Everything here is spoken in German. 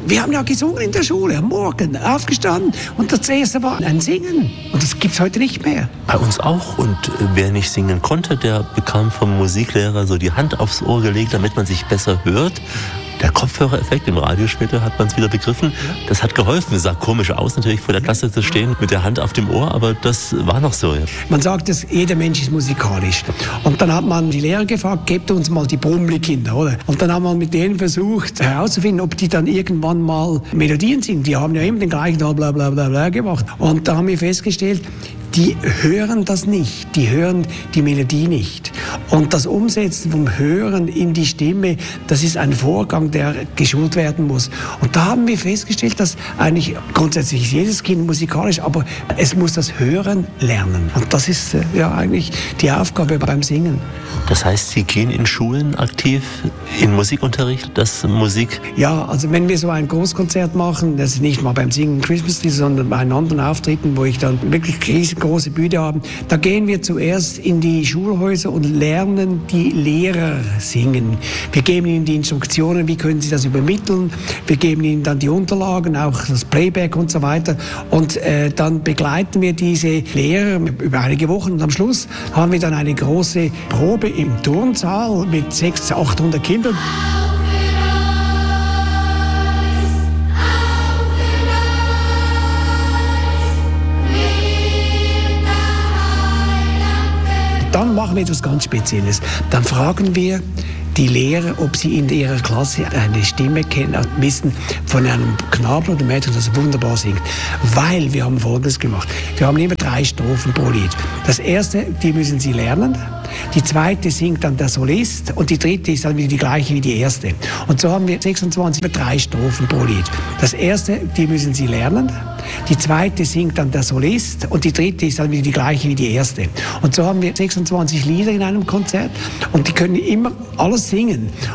Wir haben ja gesungen in der Schule, am Morgen, aufgestanden und das erste war ein Singen. Und das gibt's heute nicht mehr. Bei uns auch. Und wer nicht singen konnte, der bekam vom Musiklehrer so die Hand aufs Ohr gelegt, damit man sich besser hört. Der Kopfhörereffekt im Radio später hat man es wieder begriffen. Das hat geholfen. Es sah komisch aus, natürlich vor der Klasse zu stehen mit der Hand auf dem Ohr, aber das war noch so. Ja. Man sagt, dass jeder Mensch ist musikalisch. Und dann hat man die Lehrer gefragt, gebt uns mal die Brummli-Kinder, oder? Und dann haben wir mit denen versucht herauszufinden, ob die dann irgendwann mal Melodien singen. Die haben ja immer den gleichen bla bla bla bla gemacht. Und da haben wir festgestellt, die hören das nicht, die hören die Melodie nicht. Und das Umsetzen vom Hören in die Stimme, das ist ein Vorgang, der geschult werden muss. Und da haben wir festgestellt, dass eigentlich grundsätzlich ist jedes Kind musikalisch, aber es muss das Hören lernen. Und das ist ja eigentlich die Aufgabe beim Singen. Das heißt, Sie gehen in Schulen aktiv in Musikunterricht, das Musik? Ja, also wenn wir so ein Großkonzert machen, das ist nicht mal beim Singen Christmas Tree, sondern bei einem anderen Auftritten, wo ich dann wirklich riesengroße Bühne habe, da gehen wir zuerst in die Schulhäuser und lernen die Lehrer singen. Wir geben ihnen die Instruktionen, wie können sie das übermitteln. Wir geben ihnen dann die Unterlagen, auch das Playback und so weiter. Und dann begleiten wir diese Lehrer über einige Wochen. Und am Schluss haben wir dann eine große Probe im Turnsaal mit 600, 800 Kindern. Dann machen wir etwas ganz Spezielles. Dann fragen wir die Lehrer, ob sie in ihrer Klasse eine Stimme kennen, wissen von einem Knaben oder Mädchen, das wunderbar singt. Weil wir haben Folgendes gemacht. Wir haben immer 3 Strophen pro Lied. Das erste, die müssen sie lernen. Die zweite singt dann der Solist und die dritte ist dann wieder die gleiche wie die erste. Und so haben wir 26 3 Strophen pro Lied. Das erste, die müssen sie lernen. Die zweite singt dann der Solist und die dritte ist dann wieder die gleiche wie die erste. Und so haben wir 26 Lieder in einem Konzert und die können immer alles singen.